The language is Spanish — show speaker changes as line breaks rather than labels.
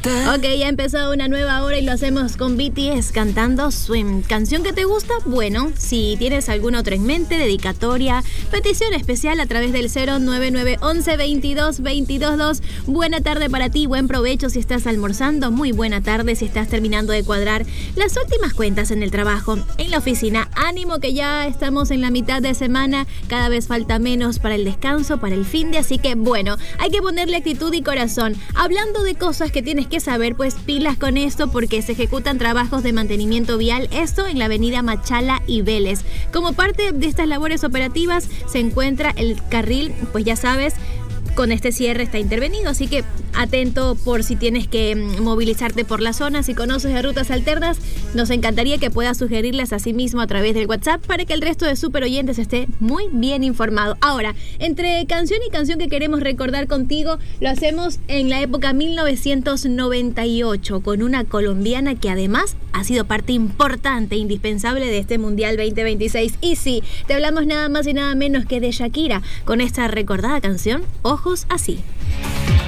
Ok, ya ha empezado una nueva hora y lo hacemos con BTS cantando Swim. ¿Canción que te gusta? Bueno, si tienes alguna otra en mente, dedicatoria, petición especial a través del 09911 22 222. Buena tarde para ti, buen provecho si estás almorzando, muy buena tarde si estás terminando de cuadrar las últimas cuentas en el trabajo, en la oficina. Ánimo que ya estamos en la mitad de semana, cada vez falta menos para el descanso, para el fin de, así que bueno, hay que ponerle actitud y corazón. Hablando de cosas que tienes que saber, pues pilas con esto porque se ejecutan trabajos de mantenimiento vial, esto en la avenida Machala y Vélez. Como parte de estas labores operativas se encuentra el carril, pues ya sabes, con este cierre está intervenido, así que atento por si tienes que movilizarte por la zona. Si conoces de rutas alternas, nos encantaría que puedas sugerirlas a sí mismo a través del WhatsApp para que el resto de super oyentes esté muy bien informado. Ahora, entre canción y canción que queremos recordar contigo, lo hacemos en la época 1998 con una colombiana que además ha sido parte importante, indispensable de este Mundial 2026. Y sí, te hablamos nada más y nada menos que de Shakira con esta recordada canción, Ojos Así.